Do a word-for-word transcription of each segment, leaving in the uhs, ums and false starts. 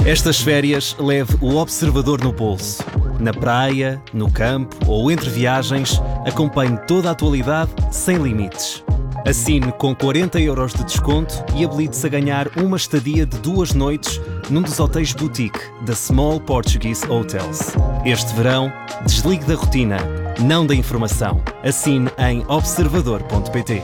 Estas férias, leve o Observador no bolso. Na praia, no campo ou entre viagens, acompanhe toda a atualidade sem limites. Assine com quarenta euros de desconto e habilite-se a ganhar uma estadia de duas noites num dos hotéis boutique da Small Portuguese Hotels. Este verão, desligue da rotina, não da informação. Assine em observador ponto pt.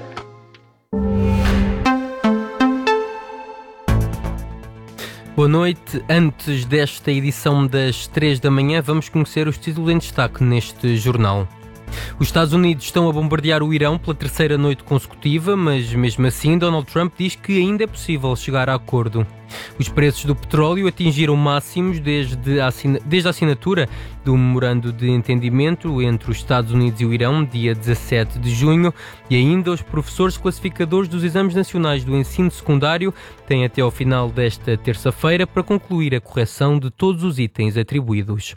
Boa noite. Antes desta edição das três da manhã, vamos conhecer os títulos em destaque neste jornal. Os Estados Unidos estão a bombardear o Irão pela terceira noite consecutiva, mas mesmo assim Donald Trump diz que ainda é possível chegar a acordo. Os preços do petróleo atingiram máximos desde a, assina- desde a assinatura do memorando de entendimento entre os Estados Unidos e o Irão, dia dezassete de junho, e ainda os professores classificadores dos exames nacionais do ensino secundário têm até ao final desta terça-feira para concluir a correção de todos os itens atribuídos.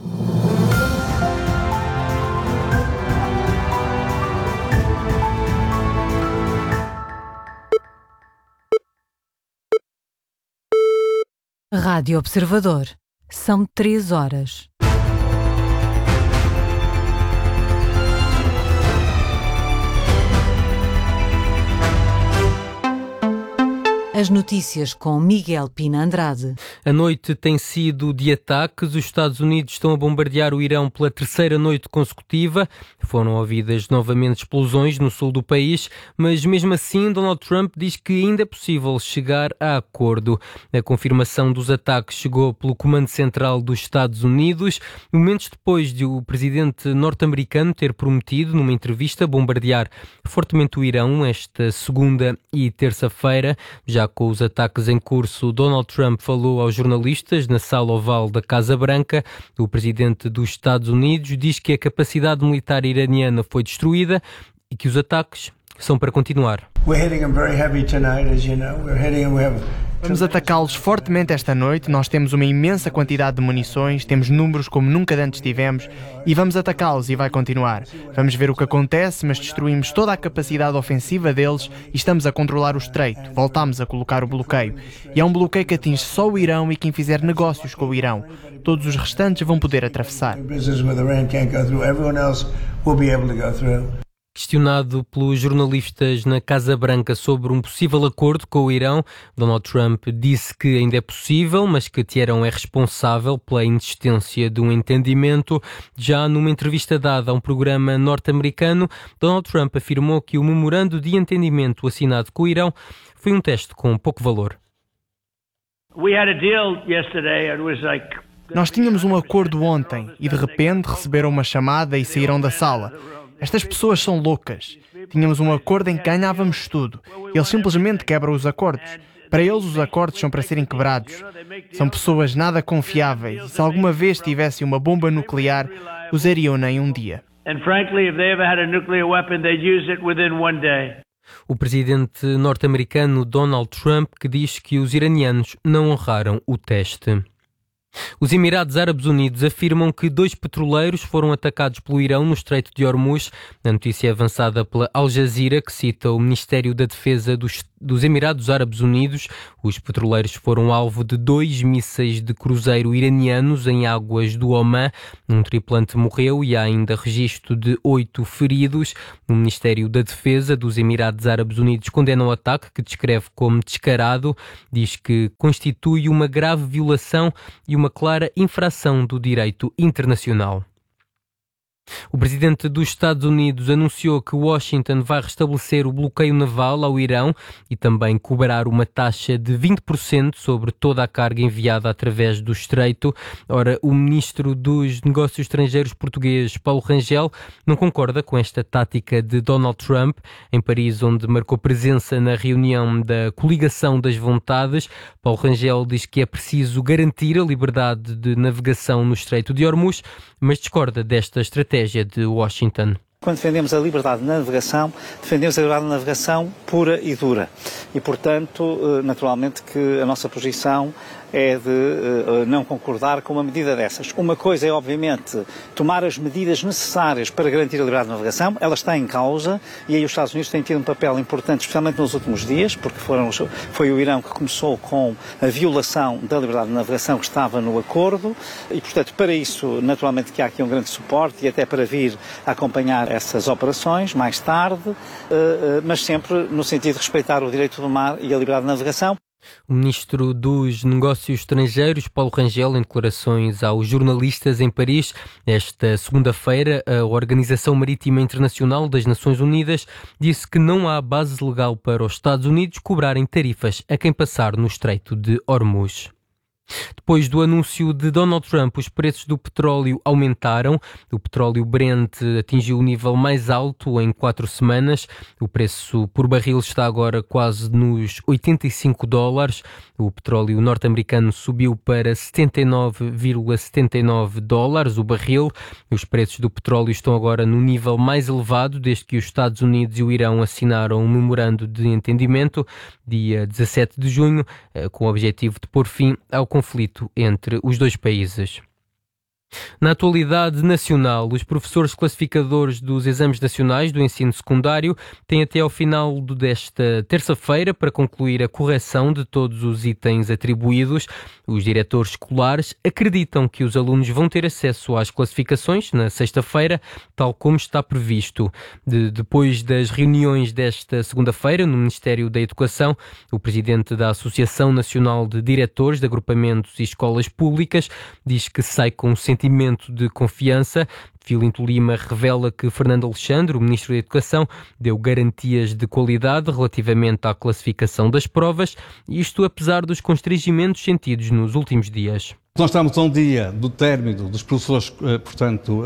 Rádio Observador. São três horas. As notícias com Miguel Pina Andrade. A noite tem sido de ataques. Os Estados Unidos estão a bombardear o Irão pela terceira noite consecutiva. Foram ouvidas novamente explosões no sul do país, mas mesmo assim Donald Trump diz que ainda é possível chegar a acordo. A confirmação dos ataques chegou pelo Comando Central dos Estados Unidos, momentos depois de o presidente norte-americano ter prometido, numa entrevista, bombardear fortemente o Irão esta segunda e terça-feira. Já com os ataques em curso, Donald Trump falou aos jornalistas na sala oval da Casa Branca. O presidente dos Estados Unidos diz que a capacidade militar iraniana foi destruída e que os ataques são para continuar. Vamos atacá-los fortemente esta noite. Nós temos uma imensa quantidade de munições, temos números como nunca antes tivemos e vamos atacá-los e vai continuar. Vamos ver o que acontece, mas destruímos toda a capacidade ofensiva deles e estamos a controlar o estreito. Voltamos a colocar o bloqueio. E é um bloqueio que atinge só o Irão e quem fizer negócios com o Irão. Todos os restantes vão poder atravessar. Questionado pelos jornalistas na Casa Branca sobre um possível acordo com o Irão, Donald Trump disse que ainda é possível, mas que Teherão é responsável pela inexistência de um entendimento. Já numa entrevista dada a um programa norte-americano, Donald Trump afirmou que o memorando de entendimento assinado com o Irão foi um teste com pouco valor. Nós tínhamos um acordo ontem e de repente receberam uma chamada e saíram da sala. Estas pessoas são loucas. Tínhamos um acordo em que ganhávamos tudo. Eles simplesmente quebram os acordos. Para eles, os acordos são para serem quebrados. São pessoas nada confiáveis. E se alguma vez tivessem uma bomba nuclear, usariam-na em um dia. O presidente norte-americano Donald Trump, que diz que os iranianos não honraram o teste. Os Emirados Árabes Unidos afirmam que dois petroleiros foram atacados pelo Irão no Estreito de Hormuz. A notícia é avançada pela Al Jazeera, que cita o Ministério da Defesa dos, dos Emirados Árabes Unidos. Os petroleiros foram alvo de dois mísseis de cruzeiro iranianos em águas do Omã. Um tripulante morreu e há ainda registro de oito feridos. O Ministério da Defesa dos Emirados Árabes Unidos condena o ataque, que descreve como descarado. Diz que constitui uma grave violação e uma clara infração do direito internacional. O presidente dos Estados Unidos anunciou que Washington vai restabelecer o bloqueio naval ao Irão e também cobrar uma taxa de vinte por cento sobre toda a carga enviada através do estreito. Ora, o ministro dos Negócios Estrangeiros português, Paulo Rangel, não concorda com esta tática de Donald Trump. Em Paris, onde marcou presença na reunião da Coligação das Vontades, Paulo Rangel diz que é preciso garantir a liberdade de navegação no Estreito de Hormuz, mas discorda desta estratégia de Washington. quando defendemos a liberdade de navegação, defendemos a liberdade de navegação pura e dura. E, portanto, naturalmente que a nossa posição é de uh, não concordar com uma medida dessas. Uma coisa é, obviamente, tomar as medidas necessárias para garantir a liberdade de navegação. Ela está em causa e aí os Estados Unidos têm tido um papel importante, especialmente nos últimos dias, porque foram, foi o Irão que começou com a violação da liberdade de navegação que estava no acordo e, portanto, para isso, naturalmente que há aqui um grande suporte e até para vir acompanhar essas operações mais tarde, uh, uh, mas sempre no sentido de respeitar o direito do mar e a liberdade de navegação. O ministro dos Negócios Estrangeiros, Paulo Rangel, em declarações aos jornalistas em Paris, esta segunda-feira, a Organização Marítima Internacional das Nações Unidas disse que não há base legal para os Estados Unidos cobrarem tarifas a quem passar no Estreito de Hormuz. Depois do anúncio de Donald Trump, os preços do petróleo aumentaram. O petróleo Brent atingiu o nível mais alto em quatro semanas. O preço por barril está agora quase nos oitenta e cinco dólares. O petróleo norte-americano subiu para setenta e nove vírgula setenta e nove dólares o barril. Os preços do petróleo estão agora no nível mais elevado desde que os Estados Unidos e o Irão assinaram um memorando de entendimento dia dezassete de junho, com o objetivo de pôr fim ao conflito entre os dois países. Na atualidade nacional, os professores classificadores dos exames nacionais do ensino secundário têm até ao final desta terça-feira para concluir a correção de todos os itens atribuídos. Os diretores escolares acreditam que os alunos vão ter acesso às classificações na sexta-feira, tal como está previsto. De, depois das reuniões desta segunda-feira no Ministério da Educação, o presidente da Associação Nacional de Diretores de Agrupamentos e Escolas Públicas diz que sai com um sentimento de confiança. Filinto Lima revela que Fernando Alexandre, o Ministro da Educação, deu garantias de qualidade relativamente à classificação das provas, isto apesar dos constrangimentos sentidos nos últimos dias. Nós estamos a um dia do término dos professores, portanto,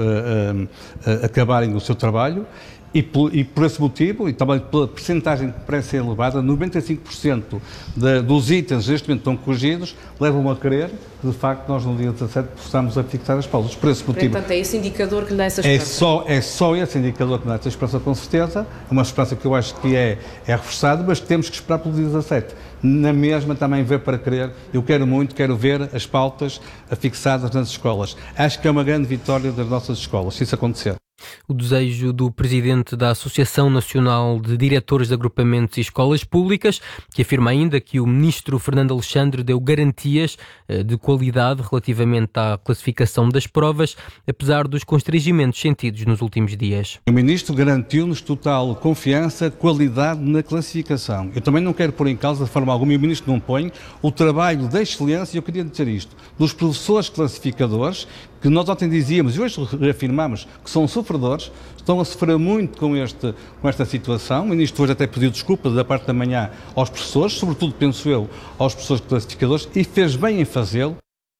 acabarem o seu trabalho. E por, e por esse motivo, e também pela percentagem que parece ser elevada, noventa e cinco por cento de, dos itens neste momento estão corrigidos, levam a crer que, de facto, nós no dia dezassete possamos a fixar as pausas. Por esse motivo... Portanto, é esse indicador que lhe dá essa é esperança? só, é só esse indicador que lhe dá essa esperança, com certeza. É uma esperança que eu acho que é, é reforçada, mas temos que esperar pelo dia dezassete. Na mesma também ver para crer. Eu quero muito, quero ver as pautas fixadas nas escolas. Acho que é uma grande vitória das nossas escolas, se isso acontecer. O desejo do presidente da Associação Nacional de Diretores de Agrupamentos e Escolas Públicas, que afirma ainda que o ministro Fernando Alexandre deu garantias de qualidade relativamente à classificação das provas, apesar dos constrangimentos sentidos nos últimos dias. O ministro garantiu-nos total confiança, qualidade na classificação. Eu também não quero pôr em causa de forma alguma, e o ministro não põe, o trabalho da excelência, e eu queria dizer isto, dos professores classificadores, que nós ontem dizíamos e hoje reafirmamos que são sofredores, estão a sofrer muito com, este, com esta situação. O ministro hoje até pediu desculpa da parte da manhã aos professores, sobretudo, penso eu, aos professores classificadores, e fez bem em fazê-lo.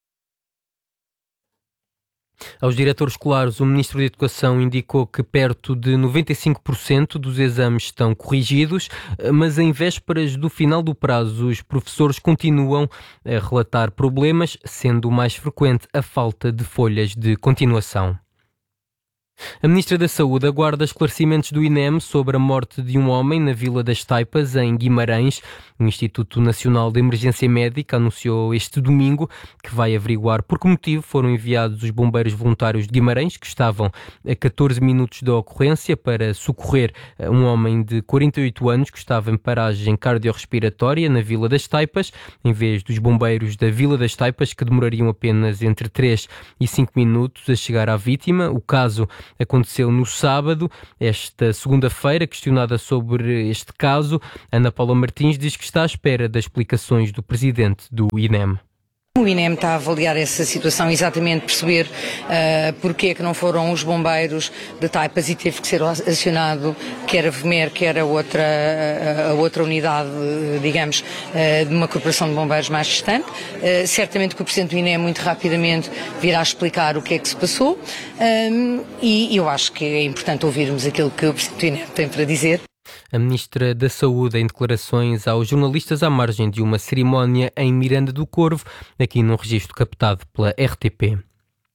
Aos diretores escolares, o Ministro da Educação indicou que perto de noventa e cinco por cento dos exames estão corrigidos, mas em vésperas do final do prazo, os professores continuam a relatar problemas, sendo o mais frequente a falta de folhas de continuação. A Ministra da Saúde aguarda esclarecimentos do I N E M sobre a morte de um homem na Vila das Taipas, em Guimarães. O Instituto Nacional de Emergência Médica anunciou este domingo que vai averiguar por que motivo foram enviados os bombeiros voluntários de Guimarães, que estavam a catorze minutos da ocorrência, para socorrer um homem de quarenta e oito anos que estava em paragem cardiorrespiratória na Vila das Taipas, em vez dos bombeiros da Vila das Taipas, que demorariam apenas entre três e cinco minutos a chegar à vítima. O caso aconteceu no sábado. Esta segunda-feira, questionada sobre este caso, Ana Paula Martins diz que está à espera das explicações do presidente do I N E M. O I N E M está a avaliar essa situação, exatamente perceber uh, porque é que não foram os bombeiros de Taipas e teve que ser acionado quer a V M E R, quer a outra, a outra unidade, digamos, uh, de uma corporação de bombeiros mais distante. Uh, certamente que o Presidente do I N E M muito rapidamente virá explicar o que é que se passou um, e eu acho que é importante ouvirmos aquilo que o Presidente do I N E M tem para dizer. A Ministra da Saúde, em declarações aos jornalistas à margem de uma cerimónia em Miranda do Corvo, aqui num registro captado pela R T P.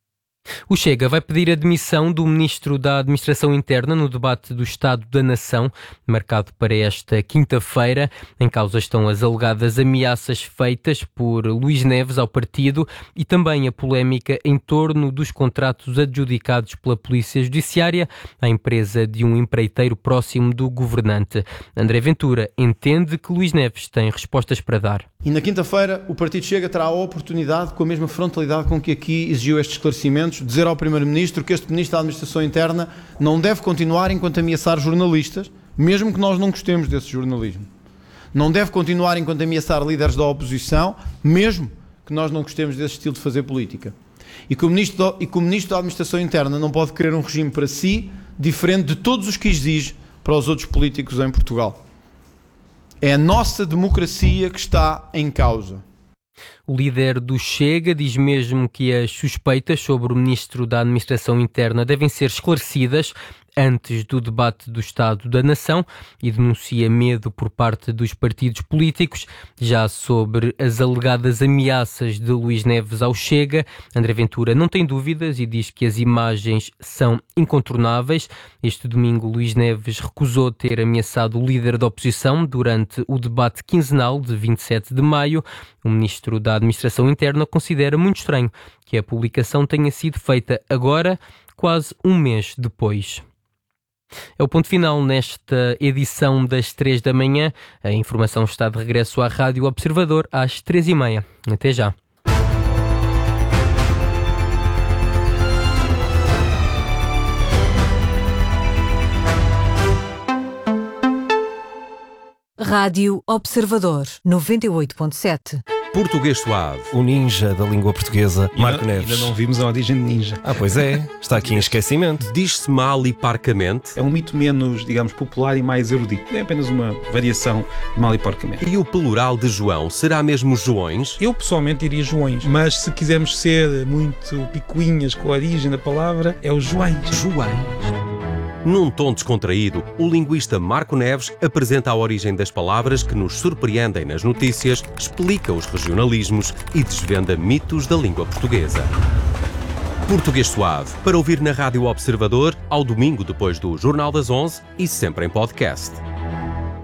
O Chega vai pedir a demissão do Ministro da Administração Interna no debate do Estado da Nação, marcado para esta quinta-feira. Em causa estão as alegadas ameaças feitas por Luís Neves ao partido e também a polémica em torno dos contratos adjudicados pela Polícia Judiciária à empresa de um empreiteiro próximo do governante. André Ventura entende que Luís Neves tem respostas para dar. E na quinta-feira o Partido Chega terá a oportunidade, com a mesma frontalidade com que aqui exigiu estes esclarecimentos, dizer ao Primeiro-Ministro que este Ministro da Administração Interna não deve continuar enquanto ameaçar jornalistas, mesmo que nós não gostemos desse jornalismo. Não deve continuar enquanto ameaçar líderes da oposição, mesmo que nós não gostemos desse estilo de fazer política. E que o Ministro da, e que o Ministro da Administração Interna não pode querer um regime para si, diferente de todos os que exige para os outros políticos em Portugal. É a nossa democracia que está em causa. O líder do Chega diz mesmo que as suspeitas sobre o Ministro da Administração Interna devem ser esclarecidas antes do debate do Estado da Nação e denuncia medo por parte dos partidos políticos. Já sobre as alegadas ameaças de Luís Neves ao Chega, André Ventura não tem dúvidas e diz que as imagens são incontornáveis. Este domingo, Luís Neves recusou ter ameaçado o líder da oposição durante o debate quinzenal de vinte e sete de maio. O Ministro da Administração Interna considera muito estranho que a publicação tenha sido feita agora, quase um mês depois. É o ponto final nesta edição das três da manhã. A informação está de regresso à Rádio Observador às três e meia. Até já. Rádio Observador noventa e oito ponto sete. Português Suave. O ninja da língua portuguesa, Marco ainda, Neves. Ainda não vimos a origem de ninja. Ah, pois é. Está aqui em esquecimento. Diz-se mal e parcamente. É um mito menos, digamos, popular e mais erudito. É apenas uma variação de mal e porcamente. E o plural de João será mesmo Joões? Eu pessoalmente diria Joões, mas se quisermos ser muito picuinhas com a origem da palavra, é o Joões. Joões. Num tom descontraído, o linguista Marco Neves apresenta a origem das palavras que nos surpreendem nas notícias, explica os regionalismos e desvenda mitos da língua portuguesa. Português Suave, para ouvir na Rádio Observador, ao domingo depois do Jornal das onze e sempre em podcast.